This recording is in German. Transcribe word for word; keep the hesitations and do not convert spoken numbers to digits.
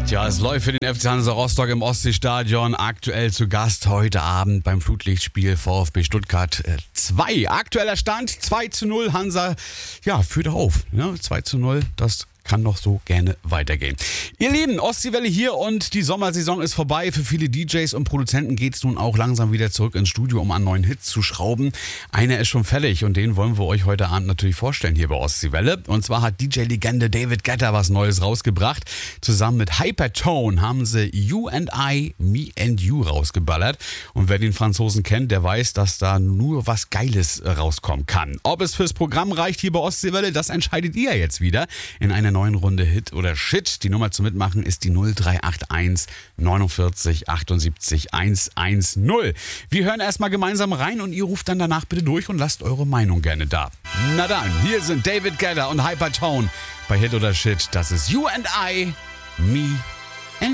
Tja, es läuft für den F C Hansa Rostock im Ostseestadion. Aktuell zu Gast heute Abend beim Flutlichtspiel VfB Stuttgart zwei. Aktueller Stand zwei zu null. Hansa ja, führt auf. Ne? zwei zu null, das kann doch so gerne weitergehen. Ihr Lieben, Ostseewelle hier und die Sommersaison ist vorbei. Für viele D Js und Produzenten geht es nun auch langsam wieder zurück ins Studio, um an neuen Hits zu schrauben. Einer ist schon fertig und den wollen wir euch heute Abend natürlich vorstellen hier bei Ostseewelle. Und zwar hat D J-Legende David Guetta was Neues rausgebracht. Zusammen mit Hypertone haben sie You and I, Me and You rausgeballert. Und wer den Franzosen kennt, der weiß, dass da nur was Geiles rauskommen kann. Ob es fürs Programm reicht hier bei Ostseewelle, das entscheidet ihr jetzt wieder in einer neuen Runde Hit oder Shit. Die Nummer zum Mitmachen ist die null drei acht eins neunundvierzig achtundsiebzig hundertzehn. Wir hören erstmal gemeinsam rein und ihr ruft dann danach bitte durch und lasst eure Meinung gerne da. Na dann, hier sind David Guetta und Hypertone bei Hit oder Shit. Das ist You and I, Me